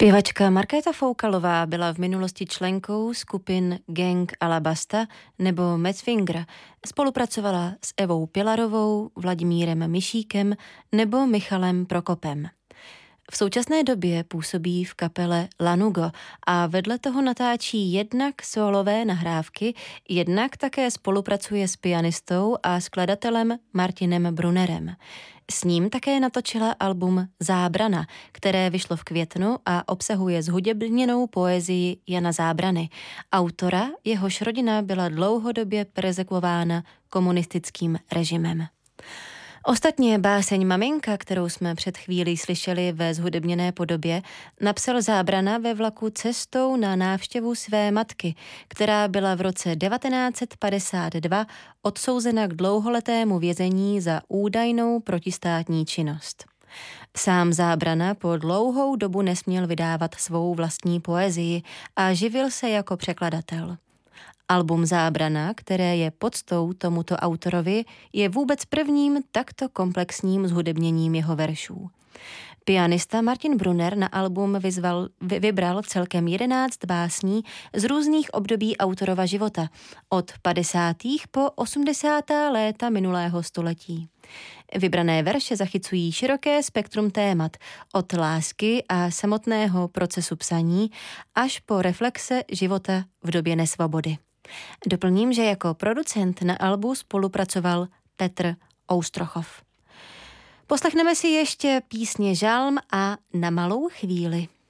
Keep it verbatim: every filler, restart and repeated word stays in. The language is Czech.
Zpěvačka Markéta Foukalová byla v minulosti členkou skupin Gang Alabasta nebo Madsfinger. Spolupracovala s Evou Pilarovou, Vladimírem Mišíkem nebo Michalem Prokopem. V současné době působí v kapele Lanugo a vedle toho natáčí jednak solové nahrávky, jednak také spolupracuje s pianistou a skladatelem Martinem Brunnerem. S ním také natočila album Zábrana, které vyšlo v květnu a obsahuje zhudebněnou poezii Jana Zábrany, autora, jehož rodina byla dlouhodobě perzekvována komunistickým režimem. Ostatně báseň Maminka, kterou jsme před chvílí slyšeli ve zhudebněné podobě, napsal Zábrana ve vlaku cestou na návštěvu své matky, která byla v roce devatenáct set padesát dva odsouzena k dlouholetému vězení za údajnou protistátní činnost. Sám Zábrana po dlouhou dobu nesměl vydávat svou vlastní poezii a živil se jako překladatel. Album Zábrana, které je poctou tomuto autorovi, je vůbec prvním takto komplexním zhudebněním jeho veršů. Pianista Martin Brunner na album vyzval, vy, vybral celkem jedenáct básní z různých období autorova života, od padesátých po osmdesátá léta minulého století. Vybrané verše zachycují široké spektrum témat, od lásky a samotného procesu psaní až po reflexe života v době nesvobody. Doplním, že jako producent na albu spolupracoval Petr Oustrochov. Poslechneme si ještě písně Žalm a Na malou chvíli.